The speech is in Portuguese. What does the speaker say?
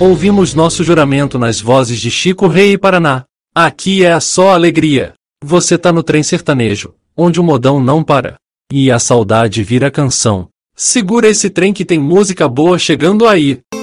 Ouvimos nosso juramento nas vozes de Chico Rei e Paraná. Aqui é só alegria. Você tá no trem sertanejo, onde o modão não para. E a saudade vira canção. Segura esse trem que tem música boa chegando aí.